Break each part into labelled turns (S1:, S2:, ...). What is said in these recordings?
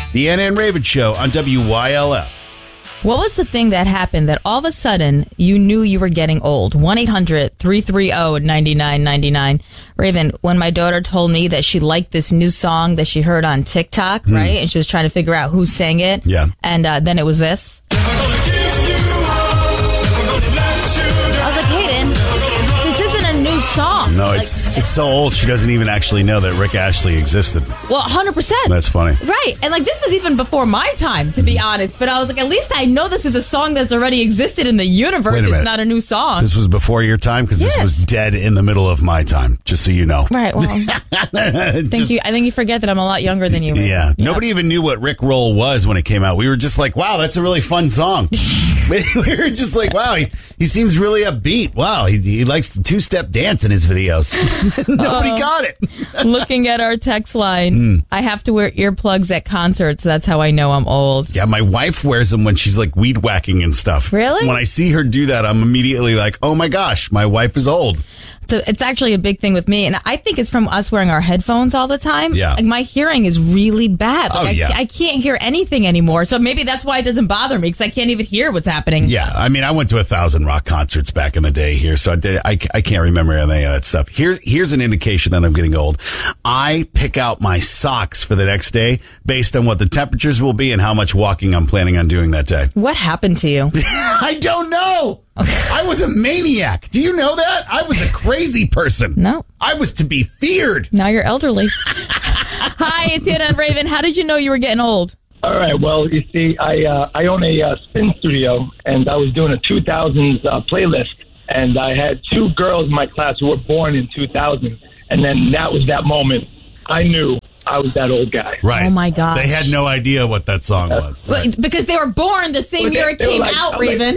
S1: The Anna and Raven Show on WYLF.
S2: What was the thing that happened that all of a sudden you knew you were getting old? 1-800-330-9999. Raven, when my daughter told me that she liked this new song that she heard on TikTok, right? And she was trying to figure out who sang it.
S1: Yeah.
S2: And then it was this. I was like, Hayden, this isn't a new song.
S1: No,
S2: like,
S1: it's so old she doesn't even actually know that Rick Astley existed.
S2: Well, 100%.
S1: That's funny.
S2: Right. And like this is even before my time, to be honest. But I was like, at least I know this is a song that's already existed in the universe.
S1: Wait a minute.
S2: It's not a new song.
S1: This was before your time? Because this was dead in the middle of my time, just so you know.
S2: Right. Well, thank you. I think you forget that I'm a lot younger than you.
S1: Yeah. Nobody even knew what Rick Roll was when it came out. We were just like, wow, that's a really fun song. We were just like, wow, he seems really upbeat. Wow, he likes the two-step dance in his videos. Nobody got it.
S2: Looking at our text line, I have to wear earplugs at concerts. That's how I know I'm old.
S1: Yeah, my wife wears them when she's like weed whacking and stuff.
S2: Really?
S1: When I see her do that, I'm immediately like, oh my gosh, my wife is old.
S2: So it's actually a big thing with me, and I think it's from us wearing our headphones all the time.
S1: Yeah.
S2: Like my hearing is really bad. Like
S1: yeah.
S2: I can't hear anything anymore. So maybe that's why it doesn't bother me, because I can't even hear what's happening.
S1: Yeah, I mean, I went to 1,000 rock concerts back in the day here, so I can't remember any of that stuff. Here's an indication that I'm getting old. I pick out my socks for the next day based on what the temperatures will be and how much walking I'm planning on doing that day.
S2: What happened to you?
S1: I don't know. I was a maniac. Do you know that? I was a crazy person.
S2: No.
S1: I was to be feared.
S2: Now you're elderly. Hi, it's Anna and Raven. How did you know you were getting old?
S3: All right. Well, you see, I own a spin studio, and I was doing a 2000s playlist, and I had two girls in my class who were born in 2000, and then that was that moment. I knew I was that old guy.
S1: Right.
S2: Oh, my gosh.
S1: They had no idea what that song was.
S2: Right. Because they were born the same year it came out, Raven.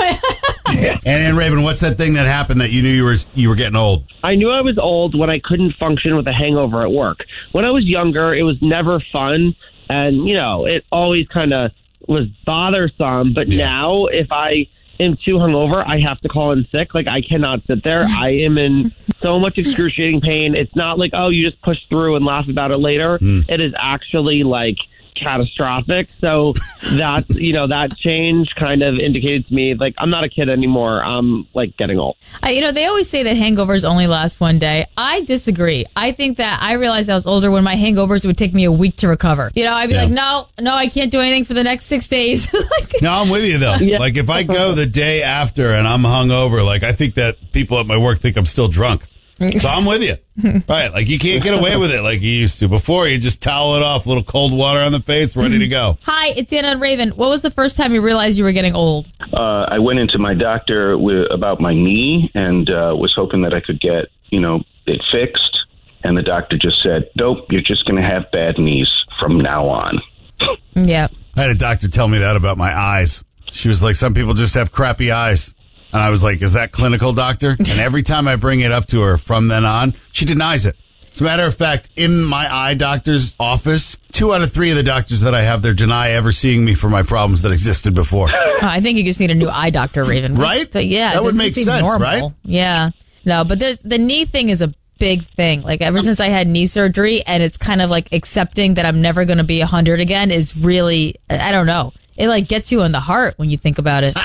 S1: And Raven, what's that thing that happened that you knew you were getting old?
S4: I knew I was old when I couldn't function with a hangover at work. When I was younger, it was never fun. And, it always kind of was bothersome. But now, if I am too hungover, I have to call in sick. Like, I cannot sit there. I am in so much excruciating pain. It's not like, oh, you just push through and laugh about it later. It is actually, like, catastrophic. So that's, that change kind of indicated to me, like, I'm not a kid anymore. I'm, like, getting old.
S2: They always say that hangovers only last one day. I disagree. I think that I realized I was older when my hangovers would take me a week to recover. I'd be like, no, I can't do anything for the next 6 days.
S1: No, I'm with you, though. Yeah. Like, if I go the day after and I'm hungover, like, I think that people at my work think I'm still drunk. So I'm with you. Right. Like, you can't get away with it like you used to. Before, you just towel it off, a little cold water on the face, ready to go.
S2: Hi, it's Anna and Raven. What was the first time you realized you were getting old?
S5: I went into my doctor about my knee and was hoping that I could get, it fixed. And the doctor just said, nope, you're just going to have bad knees from now on.
S2: Yeah.
S1: I had a doctor tell me that about my eyes. She was like, some people just have crappy eyes. And I was like, is that clinical, doctor? And every time I bring it up to her from then on, she denies it. As a matter of fact, in my eye doctor's office, 2 out of 3 of the doctors that I have there deny ever seeing me for my problems that existed before.
S2: I think you just need a new eye doctor, Raven.
S1: Right?
S2: So, yeah.
S1: That would make sense,
S2: normal.
S1: right?
S2: Yeah. No, but the knee thing is a big thing. Like, ever since I had knee surgery, and it's kind of like accepting that I'm never going to be 100 again is really, I don't know. It like gets you in the heart when you think about it.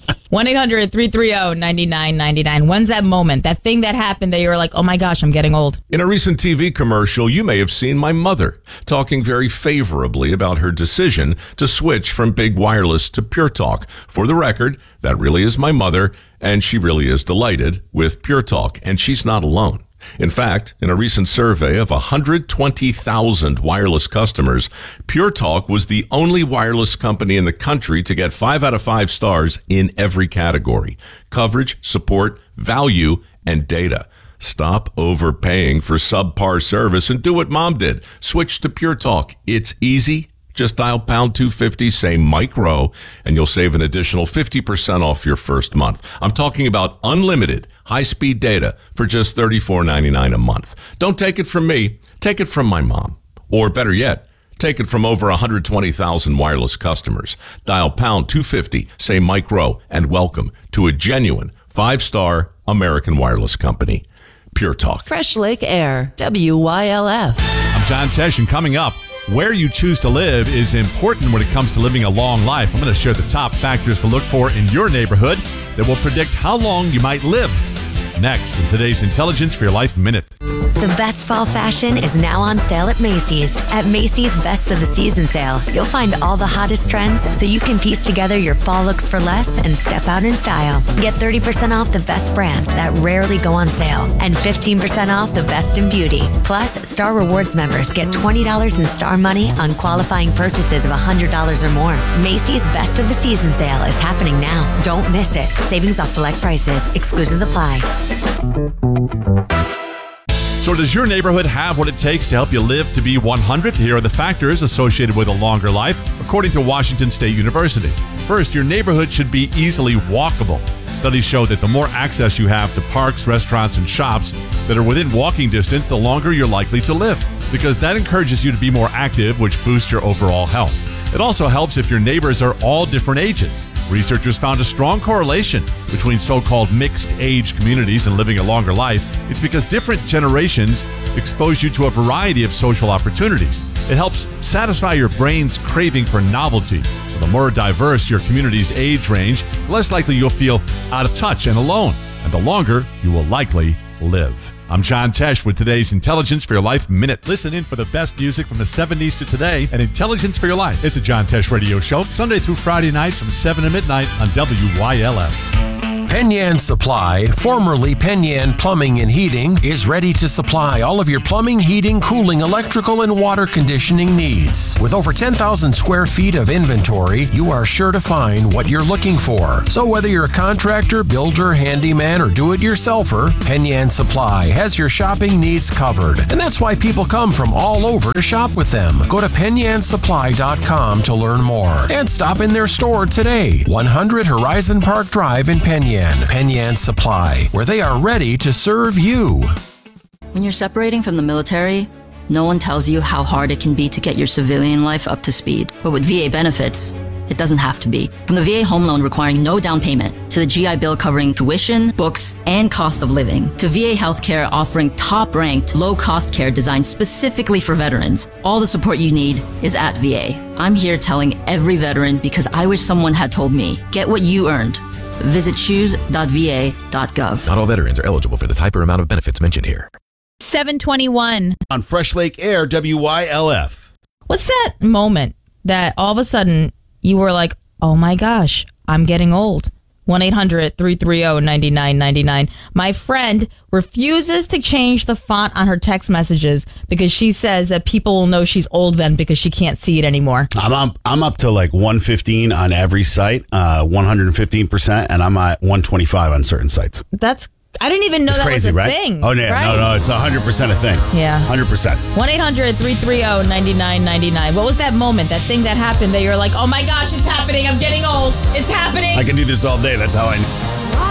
S2: 1-800-330-9999. When's that moment? That thing that happened that you were like, oh my gosh, I'm getting old.
S6: In a recent TV commercial, you may have seen my mother talking very favorably about her decision to switch from Big Wireless to Pure Talk. For the record, that really is my mother, and she really is delighted with Pure Talk, and she's not alone. In fact, in a recent survey of 120,000 wireless customers, Pure Talk was the only wireless company in the country to get 5 out of 5 stars in every category: coverage, support, value, and data. Stop overpaying for subpar service and do what Mom did. Switch to Pure Talk. It's easy. Just dial pound 250, say Mike Rowe, and you'll save an additional 50% off your first month. I'm talking about unlimited high-speed data for just $34.99 a month. Don't take it from me. Take it from my mom. Or better yet, take it from over 120,000 wireless customers. Dial pound 250, say Mike Rowe, and welcome to a genuine 5-star American wireless company. Pure Talk.
S7: Fresh Lake Air, WYLF.
S6: I'm John Tesh, and coming up,
S7: Where you choose to live is important when it comes to living a long life. I'm going to share the top factors to look for in your neighborhood that will predict how long you might live. Next in today's Intelligence for Your Life Minute.
S8: The best fall fashion is now on sale at Macy's. At Macy's Best of the Season sale, you'll find all the hottest trends so you can piece together your fall looks for less and step out in style. Get 30% off the best brands that rarely go on sale and 15% off the best in beauty. Plus, Star Rewards members get $20 in Star Money on qualifying purchases of $100 or more. Macy's Best of the Season sale is happening now. Don't miss it. Savings off select prices. Exclusions apply.
S7: So does your neighborhood have what it takes to help you live to be 100? Here are the factors associated with a longer life, according to Washington State University. First, your neighborhood should be easily walkable. Studies show that the more access you have to parks, restaurants, and shops that are within walking distance, the longer you're likely to live, because that encourages you to be more active, which boosts your overall health. It also helps if your neighbors are all different ages. Researchers found a strong correlation between so-called mixed-age communities and living a longer life. It's because different generations expose you to a variety of social opportunities. It helps satisfy your brain's craving for novelty. So the more diverse your community's age range, the less likely you'll feel out of touch and alone, and the longer you will likely live. I'm John Tesh with today's Intelligence for Your Life Minute. Listen in for the best music from the 70s to today at Intelligence for Your Life. It's a John Tesh radio show, Sunday through Friday nights from 7 to midnight on WYLF.
S9: Penn Yan Supply, formerly Penn Yan Plumbing and Heating, is ready to supply all of your plumbing, heating, cooling, electrical, and water conditioning needs. With over 10,000 square feet of inventory, you are sure to find what you're looking for. So whether you're a contractor, builder, handyman, or do-it-yourselfer, Penn Yan Supply has your shopping needs covered. And that's why people come from all over to shop with them. Go to PennYanSupply.com to learn more. And stop in their store today, 100 Horizon Park Drive in Penn Yan. Penn Yan Supply, where they are ready to serve you.
S10: When you're separating from the military, no one tells you how hard it can be to get your civilian life up to speed. But with VA benefits, it doesn't have to be. From the VA home loan requiring no down payment, to the GI Bill covering tuition, books, and cost of living, to VA healthcare offering top-ranked, low-cost care designed specifically for veterans, all the support you need is at VA. I'm here telling every veteran because I wish someone had told me, get what you earned. Visit choose.va.gov.
S11: Not all veterans are eligible for the type or amount of benefits mentioned here.
S2: 721.
S1: On Fresh Lake Air, WYLF.
S2: What's that moment that all of a sudden you were like, oh my gosh, I'm getting old? 1-800-330-9999. My friend refuses to change the font on her text messages because she says that people will know she's old then because she can't see it anymore.
S1: I'm up to like 115 on every site, 115%, and I'm at 125 on certain sites.
S2: I didn't even know
S1: it's
S2: that
S1: crazy,
S2: was a
S1: right?
S2: thing.
S1: Oh, yeah,
S2: right?
S1: no, it's 100% a thing.
S2: Yeah.
S1: 100%.
S2: 1-800-330-9999. What was that moment, that thing that happened that you're like, oh my gosh, it's happening, I'm getting old, it's happening?
S1: I can do this all day, that's how I know.